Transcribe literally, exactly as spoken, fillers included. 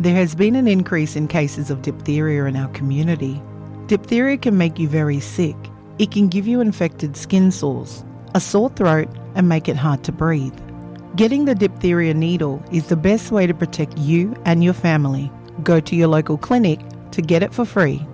There has been an increase in cases of diphtheria in our community. Diphtheria can make you very sick. It can give you infected skin sores, a sore throat, and make it hard to breathe. Getting the diphtheria needle is the best way to protect you and your family. Go to your local clinic to get it for free.